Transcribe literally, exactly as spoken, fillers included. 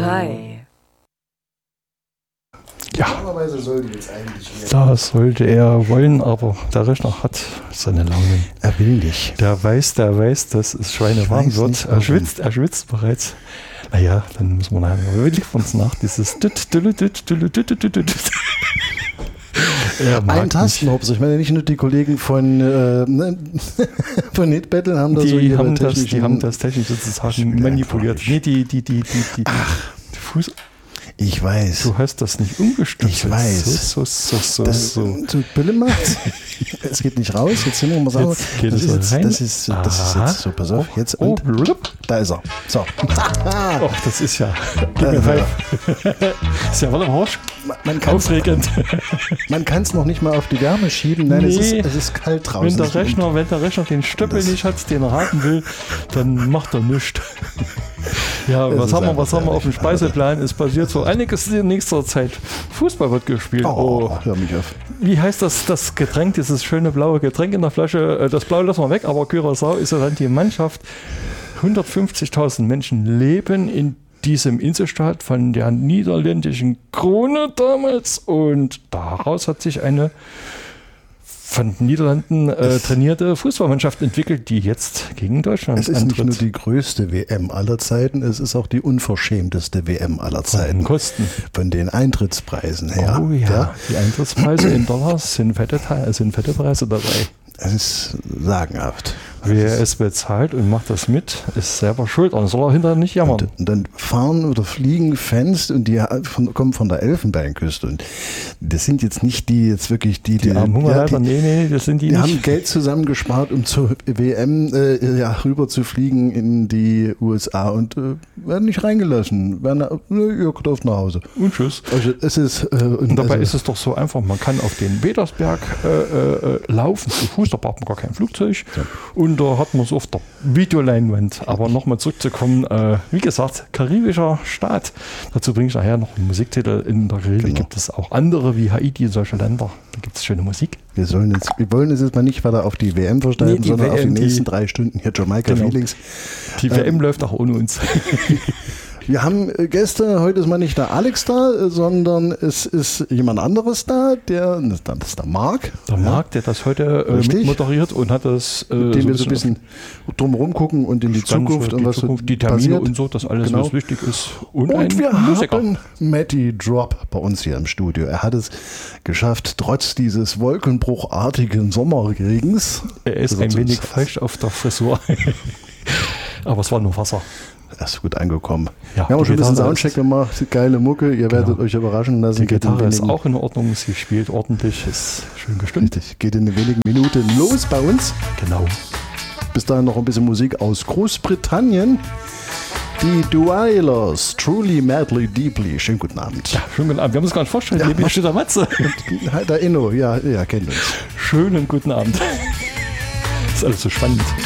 drei. Ja, normalerweise sollte jetzt eigentlich das sollte er wollen, aber der Rechner hat seine Laune. Er will nicht. Der weiß, der weiß, dass es schweinewarm wird. Nicht, er schwitzt, er schwitzt bereits. Naja, dann müssen wir nachher, wir liefern uns nach dieses ein Tastenhops. Ich meine, nicht nur die Kollegen von äh, von Hitbattle haben das die so haben das, die haben das technisch sozusagen manipuliert. Nee, die, die, die, die, die, Ach, die Fuß. Ich weiß. Du hast das nicht umgestöpselt. Ich weiß. So, so, so, das, so. so Bille macht. Es geht nicht raus. Jetzt sind wir mal sagen. Geht das, es ist rein. Jetzt, das, ist, das ist jetzt so. Pass auf. Jetzt. Oh, und, da ist er. So. Och, das ist ja. Gib mir five. Ist ja wohl im Horsch. Man Aufregend. Man kann es noch nicht mal auf die Wärme schieben. Nein, nee. es, ist, es ist kalt draußen. Wenn der Rechner, wenn der Rechner den Stöppel nicht hat, den er haben will, dann macht er nichts. Ja, was haben wir, was haben wir auf dem Speiseplan? Es passiert so einiges in nächster Zeit. Fußball wird gespielt. Oh, oh. Hör mich auf. Wie heißt das, das Getränk, dieses schöne blaue Getränk in der Flasche? Das Blaue lassen wir weg, aber Curaçao ist ja dann die Mannschaft. hundertfünfzigtausend Menschen leben in diesem Inselstaat von der niederländischen Krone damals und daraus hat sich eine von den Niederlanden äh, trainierte Fußballmannschaft entwickelt, die jetzt gegen Deutschland antritt. Es ist antritt. nicht nur die größte W M aller Zeiten, es ist auch die unverschämteste W M aller Zeiten. Von den Kosten. Von den Eintrittspreisen her. Oh ja, ja. Die Eintrittspreise in Dollars sind fette, sind fette Preise dabei. Es ist sagenhaft. Wer es bezahlt und macht das mit, ist selber schuld. Und soll er hinterher nicht jammern. Und, und dann fahren oder fliegen Fans und die von, kommen von der Elfenbeinküste. Und das sind jetzt nicht die jetzt wirklich die, die, die armen Hungerleiber. Ja, nee, nee, das sind die, die nicht. Die haben Geld zusammengespart, um zur W M äh, ja, rüber zu fliegen in die U S A und äh, werden nicht reingelassen. Werden, äh, ihr dürft nach Hause. Und tschüss. Also, es ist, äh, und und dabei also, ist es doch so einfach, man kann auf den Wedersberg äh, äh, laufen zu Fuß, da braucht man gar kein Flugzeug. Ja. Und da hat man es auf der Videoleinwand. Aber nochmal zurückzukommen, äh, wie gesagt, karibischer Staat. Dazu bringe ich nachher noch einen Musiktitel. In der Karibik genau. Gibt es auch andere wie Haiti, solche Länder. Da gibt es schöne Musik. Wir, sollen jetzt, wir wollen es jetzt mal nicht weiter auf die W M versteifen, nee, sondern W M, auf die nächsten die, drei Stunden hier Jamaika genau. Feelings. Die ähm, W M läuft auch ohne uns. Wir haben Gäste, heute ist mal nicht der Alex da, sondern es ist jemand anderes da, der, das ist der Marc. Der ja. Marc, der das heute äh, mit moderiert und hat das äh, mit dem so wir so ein bisschen drumherum gucken und in die Zukunft die und was Zukunft, die Termine passiert. Und so, dass alles genau. was wichtig ist. Und, und wir Musiker. haben Matty Drop bei uns hier im Studio. Er hat es geschafft, trotz dieses wolkenbruchartigen Sommerregens. Er ist ein wenig falsch auf der Frisur. Aber es war nur Wasser. Er ist gut angekommen. Ja, wir haben schon ein bisschen Soundcheck gemacht, geile Mucke, ihr genau. werdet euch überraschen lassen. Die Gitarre ist auch in Ordnung, sie spielt ordentlich, ist schön gestimmt. Richtig, geht in wenigen Minuten los bei uns. Genau. Bis dahin noch ein bisschen Musik aus Großbritannien. Die Dweilers, Truly, Madly, Deeply. Schönen guten Abend. Ja, schönen guten Abend. Wir haben uns gar nicht vorgestellt, ja, hier steht der Matze. Der Inno, ja, ja, kennt uns. Schönen guten Abend. Das ist alles so spannend.